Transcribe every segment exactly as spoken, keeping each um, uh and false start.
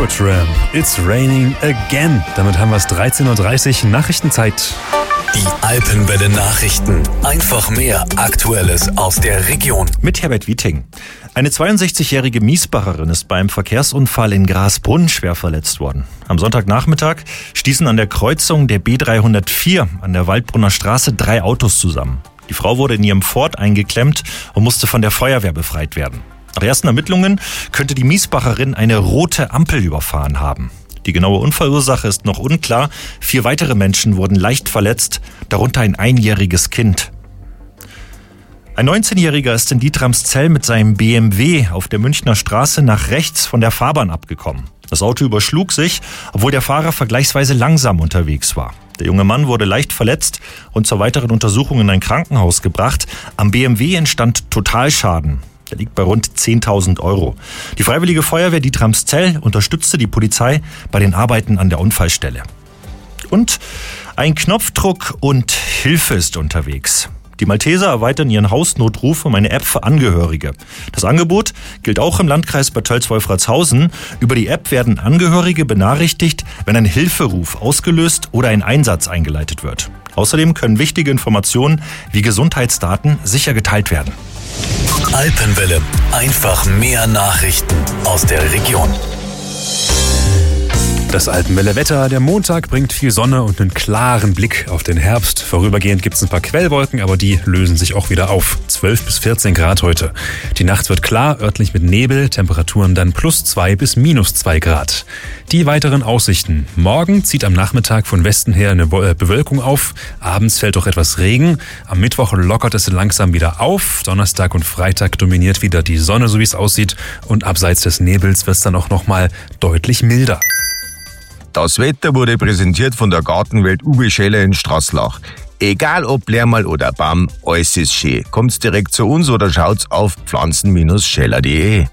Supertramp, It's Raining Again. Damit haben wir es dreizehn Uhr dreißig, Nachrichtenzeit. Die Alpenwelle Nachrichten. Einfach mehr Aktuelles aus der Region. Mit Herbert Wieting. Eine zweiundsechzigjährige Miesbacherin ist beim Verkehrsunfall in Grasbrunn schwer verletzt worden. Am Sonntagnachmittag stießen an der Kreuzung der B dreihundertvier an der Waldbrunner Straße drei Autos zusammen. Die Frau wurde in ihrem Ford eingeklemmt und musste von der Feuerwehr befreit werden. Nach ersten Ermittlungen könnte die Miesbacherin eine rote Ampel überfahren haben. Die genaue Unfallursache ist noch unklar. Vier weitere Menschen wurden leicht verletzt, darunter ein einjähriges Kind. Ein neunzehnjähriger ist in Dietramszell mit seinem B M W auf der Münchner Straße nach rechts von der Fahrbahn abgekommen. Das Auto überschlug sich, obwohl der Fahrer vergleichsweise langsam unterwegs war. Der junge Mann wurde leicht verletzt und zur weiteren Untersuchung in ein Krankenhaus gebracht. Am B M W entstand Totalschaden. Der liegt bei rund zehntausend Euro. Die Freiwillige Feuerwehr Dietramszell unterstützte die Polizei bei den Arbeiten an der Unfallstelle. Und ein Knopfdruck und Hilfe ist unterwegs. Die Malteser erweitern ihren Hausnotruf um eine App für Angehörige. Das Angebot gilt auch im Landkreis Bad Tölz-Wolfratshausen. Über die App werden Angehörige benachrichtigt, wenn ein Hilferuf ausgelöst oder ein Einsatz eingeleitet wird. Außerdem können wichtige Informationen wie Gesundheitsdaten sicher geteilt werden. Alpenwelle. Einfach mehr Nachrichten aus der Region. Das Alpenwelle-Wetter. Der Montag bringt viel Sonne und einen klaren Blick auf den Herbst. Vorübergehend gibt es ein paar Quellwolken, aber die lösen sich auch wieder auf. zwölf bis vierzehn Grad heute. Die Nacht wird klar, örtlich mit Nebel, Temperaturen dann plus zwei bis minus zwei Grad. Die weiteren Aussichten. Morgen zieht am Nachmittag von Westen her eine Bewölkung auf. Abends fällt auch etwas Regen. Am Mittwoch lockert es langsam wieder auf. Donnerstag und Freitag dominiert wieder die Sonne, so wie es aussieht. Und abseits des Nebels wird es dann auch nochmal deutlich milder. Das Wetter wurde präsentiert von der Gartenwelt Uwe Scheller in Straßlach. Egal ob Lärmal oder Baum, alles ist schön. Kommt's direkt zu uns oder schaut's auf pflanzen Bindestrich scheller punkt de.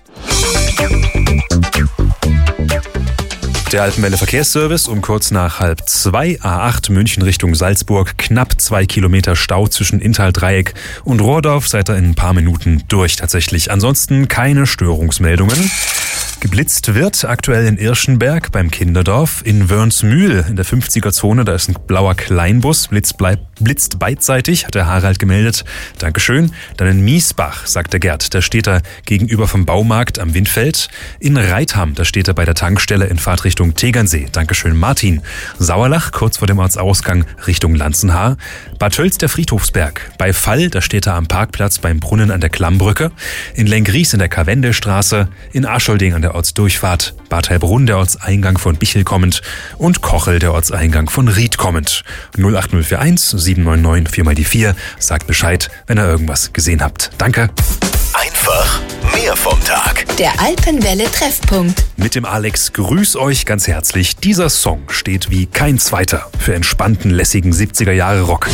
Der Alpenwelle Verkehrsservice um kurz nach halb zwei, A acht München Richtung Salzburg, knapp zwei Kilometer Stau zwischen Inntal-Dreieck und Rohrdorf, seid ihr in ein paar Minuten durch tatsächlich. Ansonsten keine Störungsmeldungen. Geblitzt wird aktuell in Irschenberg beim Kinderdorf, in Wörnsmühl in der fünfziger-Zone, da ist ein blauer Kleinbus, blitzt, bleib, blitzt beidseitig, hat der Harald gemeldet. Dankeschön. Dann in Miesbach, sagt der Gerd, da steht er gegenüber vom Baumarkt am Windfeld. In Reitham, da steht er bei der Tankstelle in Fahrtrichtung Tegernsee. Dankeschön, Martin. Sauerlach, kurz vor dem Ortsausgang Richtung Lanzenhaar. Bad Tölz, der Friedhofsberg. Bei Fall, da steht er am Parkplatz beim Brunnen an der Klammbrücke. In Lengries in der Karwendelstraße. In Aschelding an der Ortsdurchfahrt. Bad Heilbrunn, der Ortseingang von Bichel kommend. Und Kochel, der Ortseingang von Ried kommend. null acht null vier eins sieben neun neun vier mal die vier. Sagt Bescheid, wenn ihr irgendwas gesehen habt. Danke. Einfach mehr vom Tag. Der Alpenwelle Treffpunkt. Mit dem Alex grüß euch ganz herzlich. Dieser Song steht wie kein zweiter für entspannten, lässigen siebziger Jahre Rock.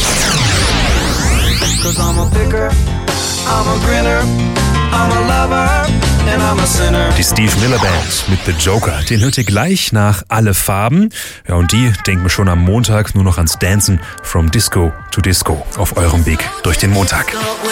Die Steve Miller Band mit The Joker. Den hört ihr gleich nach Alle Farben. Ja, und die denken schon am Montag nur noch ans Dancen from Disco to Disco auf eurem Weg durch den Montag.